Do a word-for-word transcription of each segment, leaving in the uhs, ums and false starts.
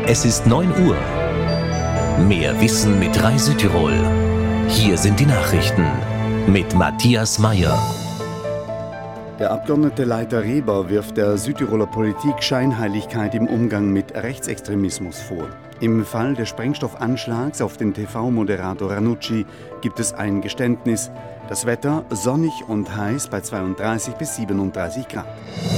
Es ist neun Uhr. Mehr Wissen mit Rai Südtirol. Hier sind die Nachrichten mit Matthias Meyer. Der Abgeordnete Leiter Reber wirft der Südtiroler Politik Scheinheiligkeit im Umgang mit Rechtsextremismus vor. Im Fall des Sprengstoffanschlags auf den T V-Moderator Ranucci gibt es ein Geständnis. Das Wetter sonnig und heiß bei zweiunddreißig bis siebenunddreißig Grad.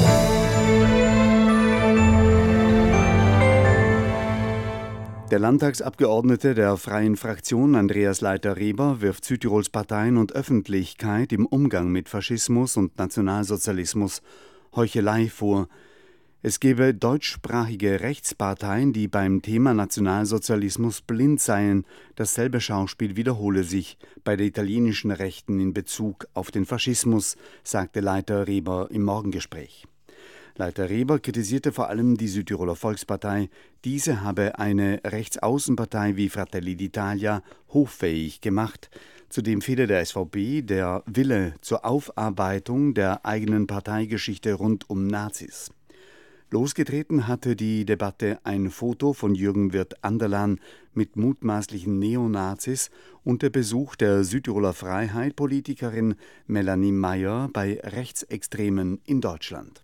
Der Landtagsabgeordnete der Freien Fraktion Andreas Leiter-Reber wirft Südtirols Parteien und Öffentlichkeit im Umgang mit Faschismus und Nationalsozialismus Heuchelei vor. Es gebe deutschsprachige Rechtsparteien, die beim Thema Nationalsozialismus blind seien. Dasselbe Schauspiel wiederhole sich bei der italienischen Rechten in Bezug auf den Faschismus, sagte Leiter-Reber im Morgengespräch. Leiter Reber kritisierte vor allem die Südtiroler Volkspartei. Diese habe eine Rechtsaußenpartei wie Fratelli d'Italia hoffähig gemacht. Zudem fehle der S V P der Wille zur Aufarbeitung der eigenen Parteigeschichte rund um Nazis. Losgetreten hatte die Debatte ein Foto von Jürgen Wirth-Anderlan mit mutmaßlichen Neonazis und der Besuch der Südtiroler Freiheit-Politikerin Melanie Meyer bei Rechtsextremen in Deutschland.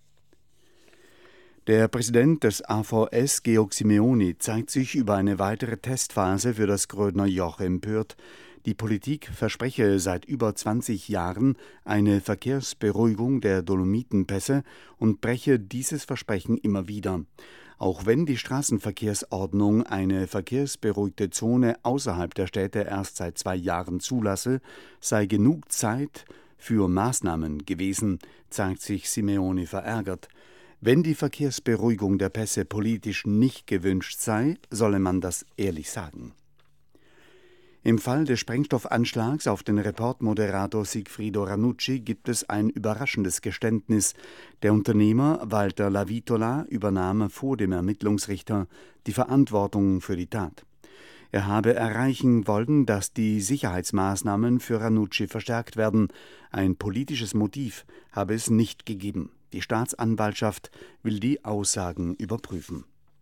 Der Präsident des A V S, Georg Simeoni, zeigt sich über eine weitere Testphase für das Grödner Joch empört. Die Politik verspreche seit über zwanzig Jahren eine Verkehrsberuhigung der Dolomitenpässe und breche dieses Versprechen immer wieder. Auch wenn die Straßenverkehrsordnung eine verkehrsberuhigte Zone außerhalb der Städte erst seit zwei Jahren zulasse, sei genug Zeit für Maßnahmen gewesen, zeigt sich Simeoni verärgert. Wenn die Verkehrsberuhigung der Pässe politisch nicht gewünscht sei, solle man das ehrlich sagen. Im Fall des Sprengstoffanschlags auf den Reportmoderator Sigfrido Ranucci gibt es ein überraschendes Geständnis. Der Unternehmer Walter Lavitola übernahm vor dem Ermittlungsrichter die Verantwortung für die Tat. Er habe erreichen wollen, dass die Sicherheitsmaßnahmen für Ranucci verstärkt werden. Ein politisches Motiv habe es nicht gegeben. Die Staatsanwaltschaft will die Aussagen überprüfen.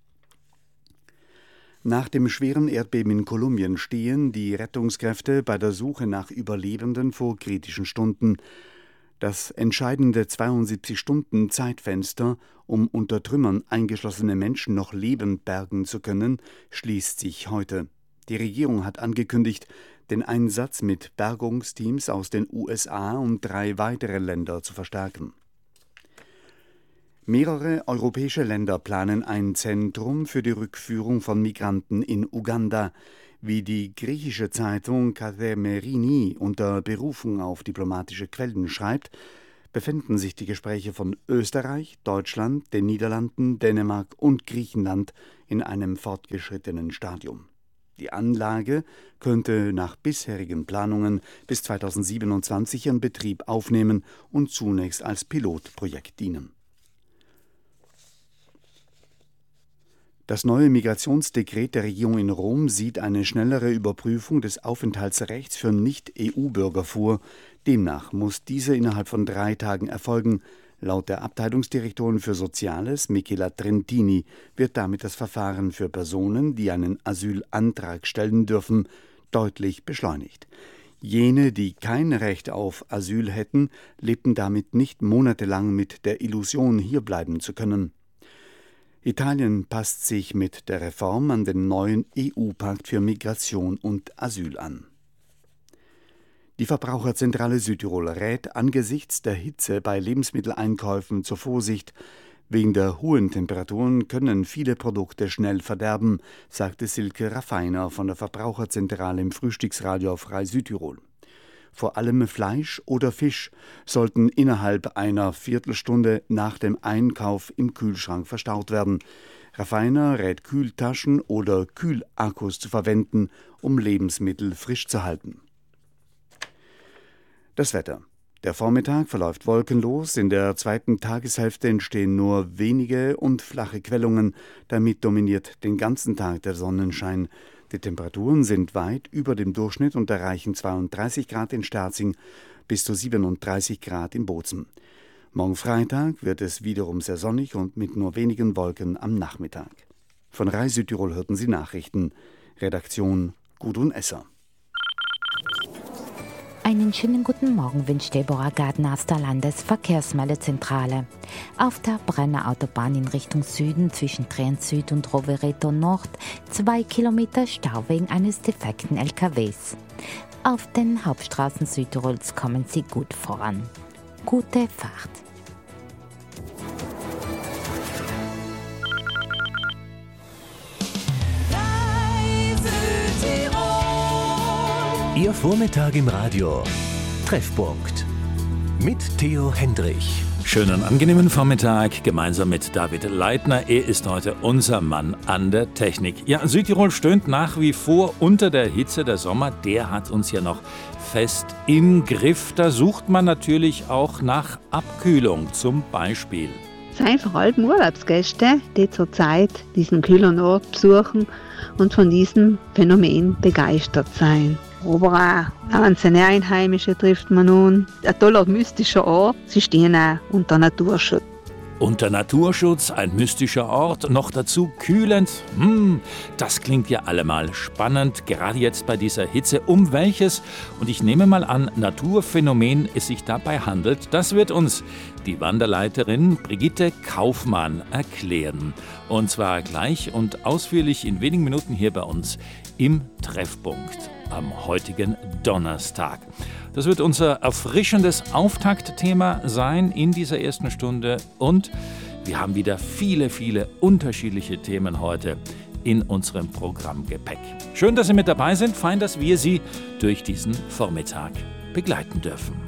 Nach dem schweren Erdbeben in Kolumbien stehen die Rettungskräfte bei der Suche nach Überlebenden vor kritischen Stunden. Das entscheidende zweiundsiebzig-Stunden-Zeitfenster, um unter Trümmern eingeschlossene Menschen noch lebend bergen zu können, schließt sich heute. Die Regierung hat angekündigt, den Einsatz mit Bergungsteams aus den U S A und drei weitere Länder zu verstärken. Mehrere europäische Länder planen ein Zentrum für die Rückführung von Migranten in Uganda. Wie die griechische Zeitung Kathimerini unter Berufung auf diplomatische Quellen schreibt, befinden sich die Gespräche von Österreich, Deutschland, den Niederlanden, Dänemark und Griechenland in einem fortgeschrittenen Stadium. Die Anlage könnte nach bisherigen Planungen bis zweitausendsiebenundzwanzig ihren Betrieb aufnehmen und zunächst als Pilotprojekt dienen. Das neue Migrationsdekret der Regierung in Rom sieht eine schnellere Überprüfung des Aufenthaltsrechts für Nicht-E U-Bürger vor. Demnach muss diese innerhalb von drei Tagen erfolgen. Laut der Abteilungsdirektorin für Soziales, Michela Trentini, wird damit das Verfahren für Personen, die einen Asylantrag stellen dürfen, deutlich beschleunigt. Jene, die kein Recht auf Asyl hätten, lebten damit nicht monatelang mit der Illusion, hierbleiben zu können. Italien passt sich mit der Reform an den neuen E U-Pakt für Migration und Asyl an. Die Verbraucherzentrale Südtirol rät angesichts der Hitze bei Lebensmitteleinkäufen zur Vorsicht. Wegen der hohen Temperaturen können viele Produkte schnell verderben, sagte Silke Raffiner von der Verbraucherzentrale im Frühstücksradio auf Rai Südtirol. Vor allem Fleisch oder Fisch sollten innerhalb einer Viertelstunde nach dem Einkauf im Kühlschrank verstaut werden. Raffiner rät Kühltaschen oder Kühlakkus zu verwenden, um Lebensmittel frisch zu halten. Das Wetter. Der Vormittag verläuft wolkenlos, in der zweiten Tageshälfte entstehen nur wenige und flache Quellungen, damit dominiert den ganzen Tag der Sonnenschein. Die Temperaturen sind weit über dem Durchschnitt und erreichen zweiunddreißig Grad in Sterzing bis zu siebenunddreißig Grad in Bozen. Morgen Freitag wird es wiederum sehr sonnig und mit nur wenigen Wolken am Nachmittag. Von Rai Südtirol hörten Sie Nachrichten. Redaktion Gudrun Esser. Einen schönen guten Morgen wünscht Deborah Garden aus der Landesverkehrsmeldezentrale. Auf der Brenner Autobahn in Richtung Süden zwischen Trient Süd und Rovereto Nord zwei Kilometer Stau wegen eines defekten L K Ws. Auf den Hauptstraßen Südtirols kommen Sie gut voran. Gute Fahrt! Ihr Vormittag im Radio. Treffpunkt. Mit Theo Hendrich. Schönen, angenehmen Vormittag gemeinsam mit David Leitner. Er ist heute unser Mann an der Technik. Ja, Südtirol stöhnt nach wie vor unter der Hitze. Der Sommer, der hat uns ja noch fest im Griff. Da sucht man natürlich auch nach Abkühlung, zum Beispiel. Es sind vor allem Urlaubsgäste, die zurzeit diesen kühlen Ort besuchen und von diesem Phänomen begeistert sein. Aber auch einzelne Einheimische trifft man nun. Ein toller mystischer Ort. Sie stehen auch unter Naturschutz. Unter Naturschutz, ein mystischer Ort, noch dazu kühlend. Hm, das klingt ja allemal spannend, gerade jetzt bei dieser Hitze. Um welches, und ich nehme mal an, Naturphänomen es sich dabei handelt, das wird uns die Wanderleiterin Brigitte Kaufmann erklären. Und zwar gleich und ausführlich in wenigen Minuten hier bei uns im Treffpunkt am heutigen Donnerstag. Das wird unser erfrischendes Auftaktthema sein in dieser ersten Stunde und wir haben wieder viele, viele unterschiedliche Themen heute in unserem Programmgepäck. Schön, dass Sie mit dabei sind, fein, dass wir Sie durch diesen Vormittag begleiten dürfen.